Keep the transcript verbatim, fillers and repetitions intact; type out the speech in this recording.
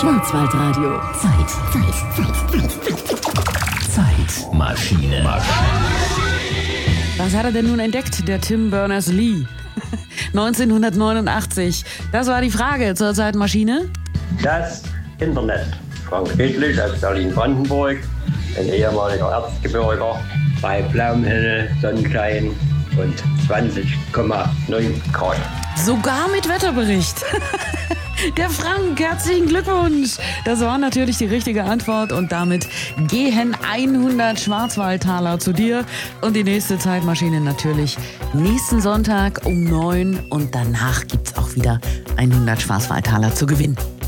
Schwarzwaldradio. Zeit. Zeit. Zeit. Zeit. Zeitmaschine. Was hat er denn nun entdeckt, der Tim Berners-Lee? neunzehnhundertneunundachtzig. Das war die Frage zur Zeitmaschine. Das Internet. Frank Friedrich aus Berlin-Brandenburg, ein ehemaliger Erzgebirger, bei blauem Himmel, Sonnenschein und zwanzig Komma neun Grad. Sogar mit Wetterbericht. Der Frank, herzlichen Glückwunsch. Das war natürlich die richtige Antwort und damit gehen hundert Schwarzwaldtaler zu dir und die nächste Zeitmaschine natürlich nächsten Sonntag um neun und danach gibt's auch wieder hundert Schwarzwaldtaler zu gewinnen.